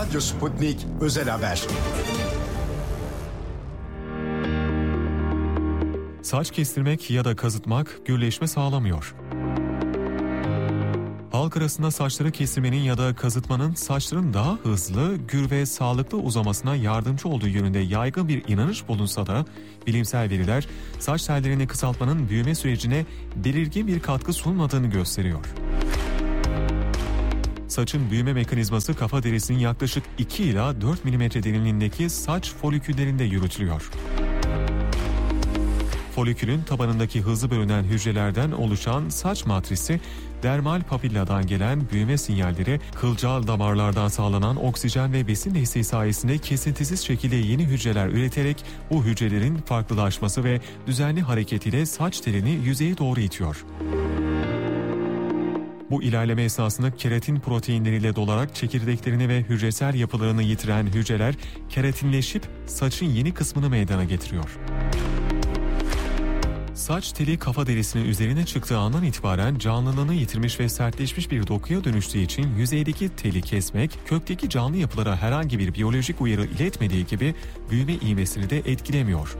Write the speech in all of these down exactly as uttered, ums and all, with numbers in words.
Radyo Sputnik Özel Haber. Saç kestirmek ya da kazıtmak gürleşme sağlamıyor. Halk arasında saçları kestirmenin ya da kazıtmanın saçların daha hızlı, gür ve sağlıklı uzamasına yardımcı olduğu yönünde yaygın bir inanış bulunsa da bilimsel veriler saç tellerini kısaltmanın büyüme sürecine belirgin bir katkı sunmadığını gösteriyor. Saçın büyüme mekanizması kafa derisinin yaklaşık iki ila dört milimetre derinliğindeki saç foliküllerinde yürütülüyor. Folikülün tabanındaki hızlı bölünen hücrelerden oluşan saç matrisi, dermal papilladan gelen büyüme sinyalleri, kılcal damarlardan sağlanan oksijen ve besin desteği sayesinde kesintisiz şekilde yeni hücreler üreterek bu hücrelerin farklılaşması ve düzenli hareketiyle saç telini yüzeye doğru itiyor. Bu ilerleme esnasında keratin proteinleriyle dolarak çekirdeklerini ve hücresel yapılarını yitiren hücreler keratinleşip saçın yeni kısmını meydana getiriyor. Saç teli kafa derisinin üzerine çıktığı andan itibaren canlılığını yitirmiş ve sertleşmiş bir dokuya dönüştüğü için yüzeydeki teli kesmek, kökteki canlı yapılara herhangi bir biyolojik uyarı iletmediği gibi büyüme ivmesini de etkilemiyor.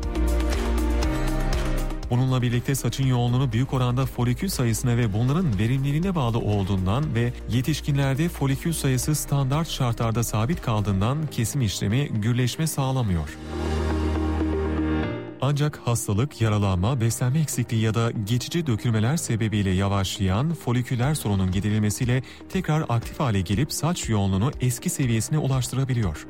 Bununla birlikte saçın yoğunluğunu büyük oranda folikül sayısına ve bunların verimliliğine bağlı olduğundan ve yetişkinlerde folikül sayısı standart şartlarda sabit kaldığından kesim işlemi gürleşme sağlamıyor. Ancak hastalık, yaralanma, beslenme eksikliği ya da geçici dökülmeler sebebiyle yavaşlayan foliküler sorunun giderilmesiyle tekrar aktif hale gelip saç yoğunluğunu eski seviyesine ulaştırabiliyor.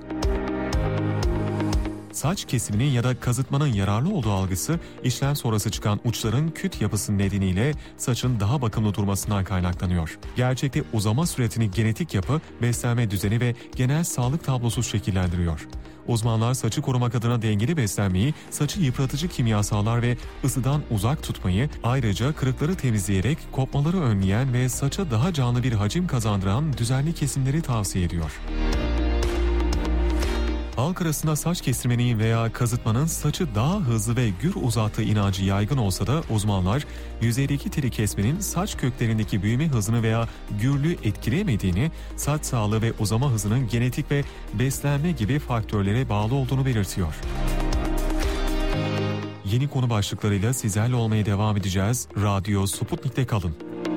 Saç kesiminin ya da kazıtmanın yararlı olduğu algısı, işlem sonrası çıkan uçların küt yapısı nedeniyle saçın daha bakımlı durmasından kaynaklanıyor. Gerçekte uzama süretini genetik yapı, beslenme düzeni ve genel sağlık tablosu şekillendiriyor. Uzmanlar saçı korumak adına dengeli beslenmeyi, saçı yıpratıcı kimyasallar ve ısıdan uzak tutmayı, ayrıca kırıkları temizleyerek kopmaları önleyen ve saça daha canlı bir hacim kazandıran düzenli kesimleri tavsiye ediyor. Halk arasında saç kestirmenin veya kazıtmanın saçı daha hızlı ve gür uzattığı inancı yaygın olsa da uzmanlar yüzeydeki teli kesmenin saç köklerindeki büyüme hızını veya gürlüğü etkileyemediğini, saç sağlığı ve uzama hızının genetik ve beslenme gibi faktörlere bağlı olduğunu belirtiyor. Yeni konu başlıklarıyla sizlerle olmaya devam edeceğiz. Radyo Sputnik'te kalın.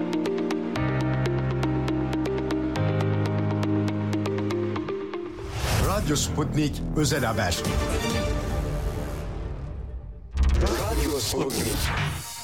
Radyo Sputnik Özel Haber. Radyo Sputnik.